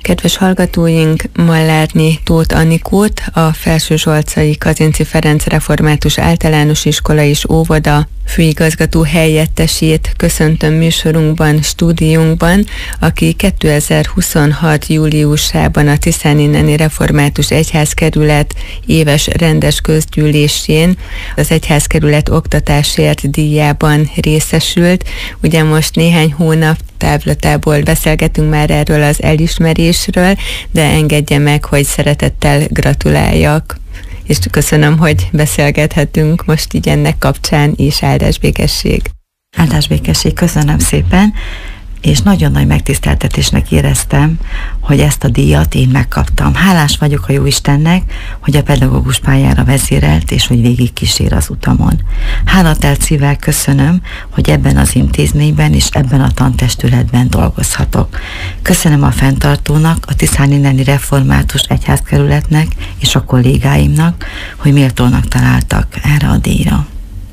Kedves hallgatóink, Mallárné Tóth Anikót, a Felsőzsolcai Kazinczy Ferenc Református Általános Iskola és Óvoda főigazgató helyettesét köszöntöm műsorunkban, stúdiónkban, aki 2026. júliusában a Tiszanineni Református Egyházkerület éves rendes közgyűlésén az Egyházkerület oktatásért díjában részesült. Ugye most néhány hónap távlatából beszélgetünk már erről az elismerésről, de engedje meg, hogy szeretettel gratuláljak. És köszönöm, hogy beszélgethetünk most így ennek kapcsán is. Áldás békesség. Áldás békesség, köszönöm szépen, és nagyon nagy megtiszteltetésnek éreztem, hogy ezt a díjat én megkaptam. Hálás vagyok a Jóistennek, hogy a pedagógus pályára vezérelt, és hogy végig kísér az utamon. Hálatelt szívvel köszönöm, hogy ebben az intézményben és ebben a tantestületben dolgozhatok. Köszönöm a fenntartónak, a Tiszanineni Református Egyházkerületnek és a kollégáimnak, hogy méltónak találtak erre a díjra.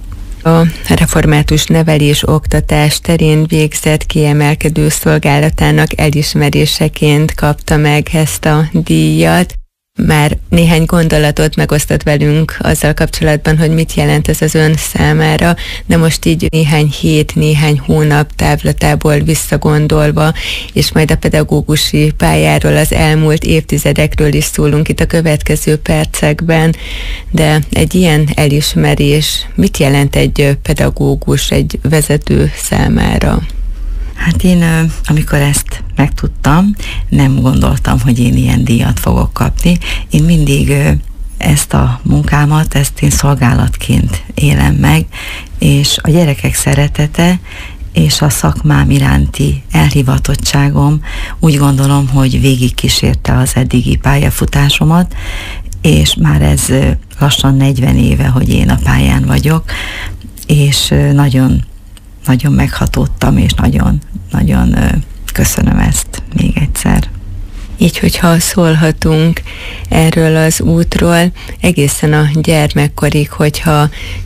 A református nevelés oktatás terén végzett kiemelkedő szolgálatának elismeréseként kapta meg ezt a díjat. Már néhány gondolatot megosztott velünk azzal kapcsolatban, hogy mit jelent ez az ön számára, de most így néhány hét, néhány hónap távlatából visszagondolva, és majd a pedagógusi pályáról, az elmúlt évtizedekről is szólunk itt a következő percekben, de egy ilyen elismerés mit jelent egy pedagógus, egy vezető számára? Hát én, amikor ezt megtudtam, nem gondoltam, hogy én ilyen díjat fogok kapni. Én mindig ezt a munkámat, ezt én szolgálatként élem meg, és a gyerekek szeretete és a szakmám iránti elhivatottságom úgy gondolom, hogy végigkísérte az eddigi pályafutásomat, és már ez lassan 40 éve, hogy én a pályán vagyok, és nagyon meghatódtam, és nagyon köszönöm ezt még egyszer. Így, hogyha szólhatunk erről az útról, egészen a gyermekkorig, hogyha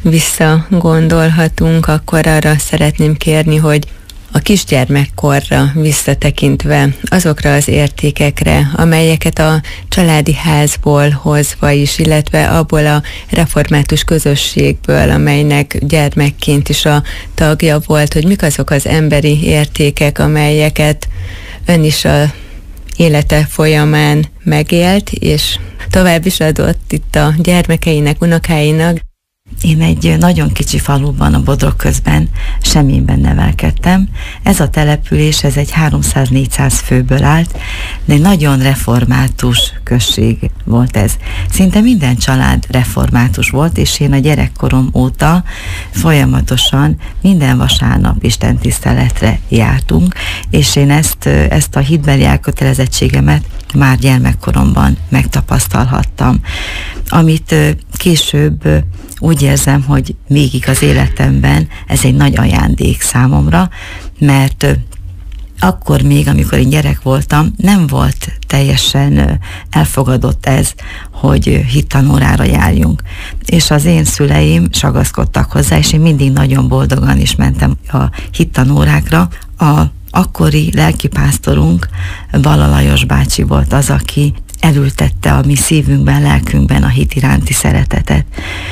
visszagondolhatunk, akkor arra szeretném kérni, hogy a kisgyermekkorra visszatekintve azokra az értékekre, amelyeket a családi házból hozva is, illetve abból a református közösségből, amelynek gyermekként is a tagja volt, hogy mik azok az emberi értékek, amelyeket ön is a élete folyamán megélt, és tovább is adott itt a gyermekeinek, unokáinak. Én egy nagyon kicsi faluban, a Bodrogközben, Semjénben nevelkedtem. Ez a település, ez egy 300-400 főből állt, de egy nagyon református község volt ez. Szinte minden család református volt, és én a gyerekkorom óta folyamatosan minden vasárnap istentiszteletre jártunk, és én ezt a hitbeli elkötelezettségemet már gyermekkoromban megtapasztalhattam. Amit később úgy érzem, hogy végig az életemben ez egy nagy ajándék számomra, mert akkor még, amikor én gyerek voltam, nem volt teljesen elfogadott ez, hogy hittanórára járjunk. És az én szüleim sagaszkodtak hozzá, és én mindig nagyon boldogan is mentem a hittanórákra. A akkori lelkipásztorunk, Balla Lajos bácsi volt az, aki elültette a mi szívünkben, lelkünkben a hit iránti szeretetet.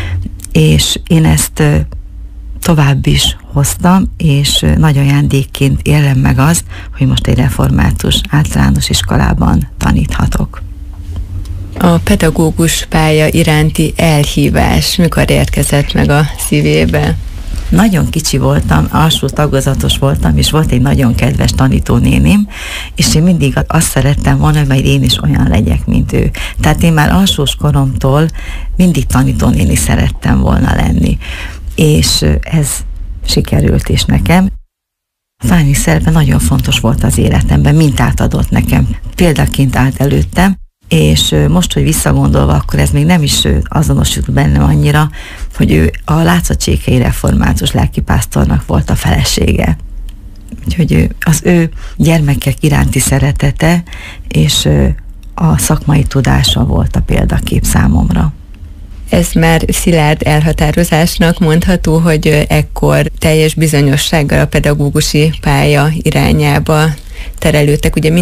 És én ezt tovább is hoztam, és nagy ajándékként élem meg azt, hogy most egy református általános iskolában taníthatok. A pedagógus pálya iránti elhívás mikor érkezett meg a szívébe? Nagyon kicsi voltam, alsó tagozatos voltam, és volt egy nagyon kedves tanítónénim, és én mindig azt szerettem volna, hogy majd én is olyan legyek, mint ő. Tehát én már alsós koromtól mindig tanítónéni szerettem volna lenni. És ez sikerült is nekem. A tanító szerepe nagyon fontos volt az életemben, mintát adott nekem, példaként állt előttem, és most, hogy visszagondolva, akkor ez még nem is azonosult bennem annyira, hogy ő a Látszacsékei református lelkipásztornak volt a felesége. Úgyhogy az ő gyermekek iránti szeretete és a szakmai tudása volt a példakép számomra. Ez már szilárd elhatározásnak mondható, hogy ekkor teljes bizonyossággal a pedagógusi pálya irányába terelődtek. Ugye